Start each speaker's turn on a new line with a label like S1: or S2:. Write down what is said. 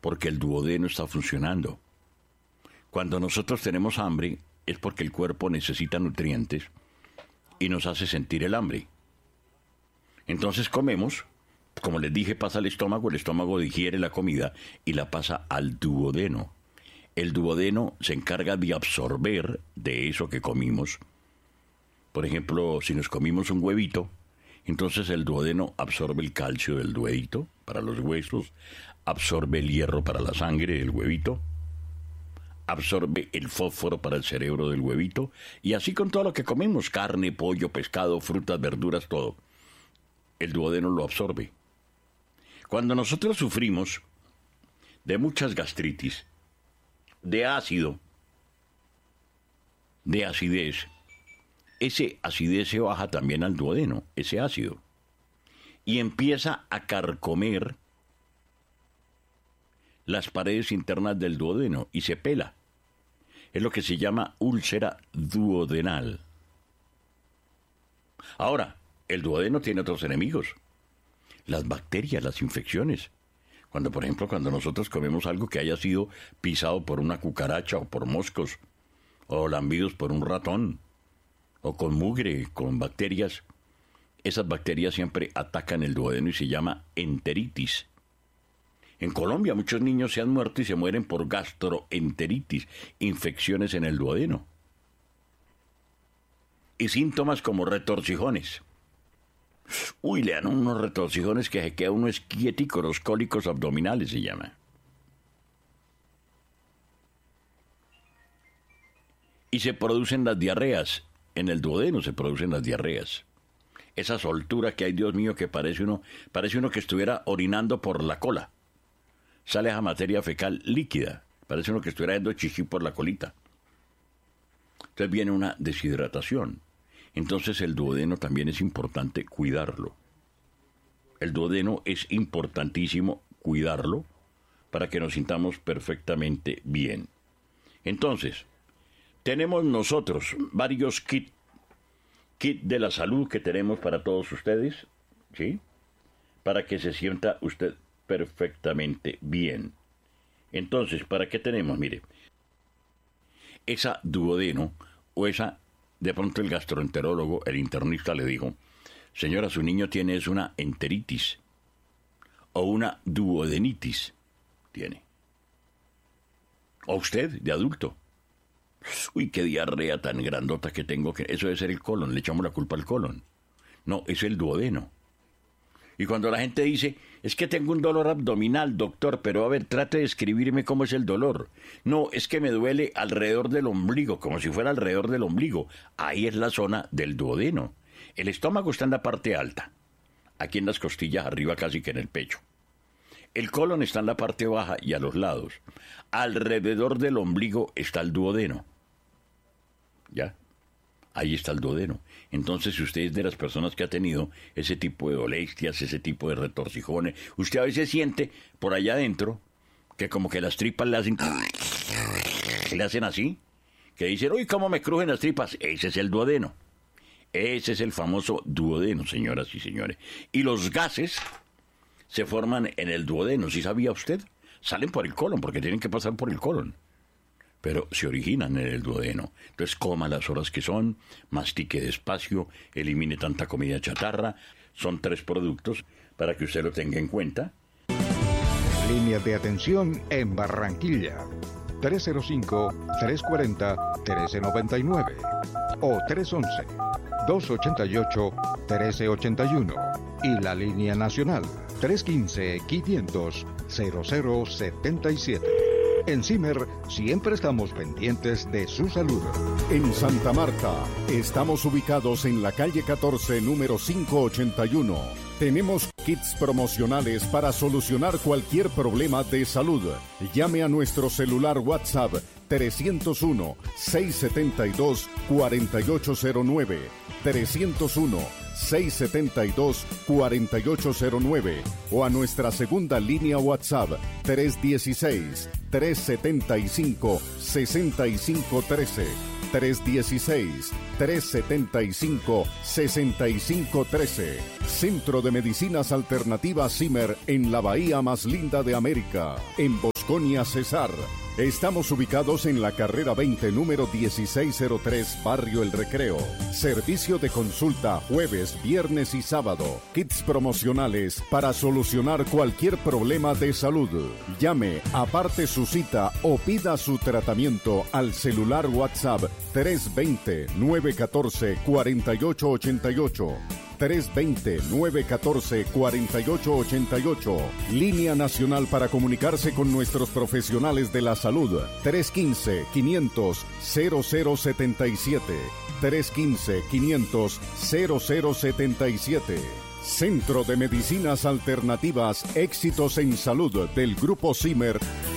S1: Porque el duodeno está funcionando. Cuando nosotros tenemos hambre es porque el cuerpo necesita nutrientes y nos hace sentir el hambre. Entonces comemos, como les dije, pasa al estómago, el estómago digiere la comida y la pasa al duodeno. El duodeno se encarga de absorber de eso que comimos. Por ejemplo, si nos comimos un huevito, entonces el duodeno absorbe el calcio del huevito para los huesos, absorbe el hierro para la sangre del huevito, absorbe el fósforo para el cerebro del huevito, y así con todo lo que comemos, carne, pollo, pescado, frutas, verduras, todo. El duodeno lo absorbe. Cuando nosotros sufrimos de muchas gastritis, de ácido, de acidez, ese acidez se baja también al duodeno, ese ácido, y empieza a carcomer las paredes internas del duodeno y se pela. Es lo que se llama úlcera duodenal. Ahora, el duodeno tiene otros enemigos. Las bacterias, las infecciones. Por ejemplo, cuando nosotros comemos algo que haya sido pisado por una cucaracha o por moscos, o lambidos por un ratón, o con mugre, con bacterias, esas bacterias siempre atacan el duodeno y se llama enteritis. En Colombia muchos niños se han muerto y se mueren por gastroenteritis, infecciones en el duodeno. Y síntomas como retorcijones. Uy, le dan unos retorcijones que se queda uno esquietico, los cólicos abdominales se llama. Y se producen las diarreas. En el duodeno se producen las diarreas. Esa soltura que hay, Dios mío, que parece uno que estuviera orinando por la cola. Sale esa materia fecal líquida. Parece uno que estuviera dando chichi por la colita. Entonces viene una deshidratación. Entonces el duodeno también es importante cuidarlo. El duodeno es importantísimo cuidarlo para que nos sintamos perfectamente bien. Entonces, tenemos nosotros varios kits de la salud que tenemos para todos ustedes, ¿sí? Para que se sienta usted perfectamente bien. Entonces, ¿para qué tenemos? Mire, esa duodeno o esa, de pronto el gastroenterólogo, el internista le dijo, señora, su niño tiene una enteritis o una duodenitis, tiene. O usted, de adulto. Uy, qué diarrea tan grandota que tengo, que eso debe ser el colon, le echamos la culpa al colon. No, es el duodeno. Y cuando la gente dice, es que tengo un dolor abdominal, doctor, pero a ver, trate de escribirme cómo es el dolor. No, es que me duele alrededor del ombligo, como si fuera alrededor del ombligo. Ahí es la zona del duodeno. El estómago está en la parte alta, aquí en las costillas, arriba casi que en el pecho. El colon está en la parte baja y a los lados. Alrededor del ombligo está el duodeno. ¿Ya? Ahí está el duodeno. Entonces, si usted es de las personas que ha tenido ese tipo de dolencias, ese tipo de retorcijones, usted a veces siente por allá adentro que como que las tripas le hacen así, que dicen, uy, cómo me crujen las tripas. Ese es el duodeno. Ese es el famoso duodeno, señoras y señores. Y los gases se forman en el duodeno. ¿Sí sabía usted? Salen por el colon, porque tienen que pasar por el colon. Pero se originan en el duodeno. Entonces coma las horas que son, mastique despacio, elimine tanta comida chatarra. Son 3 productos para que usted lo tenga en cuenta.
S2: Línea de atención en Barranquilla. 305-340-1399 o 311-288-1381. Y la línea nacional 315-500-0077. En CIMER siempre estamos pendientes de su salud.
S3: En Santa Marta, estamos ubicados en la calle 14, número 581. Tenemos kits promocionales para solucionar cualquier problema de salud. Llame a nuestro celular WhatsApp 301-672-4809. 301-672-4809 o a nuestra segunda línea WhatsApp 316-375-6513. 316-375-6513. Centro de Medicinas Alternativas CIMER en la bahía más linda de América, en Mosconia, Cesar. Estamos ubicados en la carrera 20, número 1603, Barrio El Recreo. Servicio de consulta jueves, viernes y sábado. Kits promocionales para solucionar cualquier problema de salud. Llame, aparte su cita o pida su tratamiento al celular WhatsApp 320-914-4888. 320-914-4888. Línea nacional para comunicarse con nuestros profesionales de la salud. 315-500-0077. 315-500-0077. Centro de Medicinas Alternativas Éxitos en Salud del Grupo Zimmer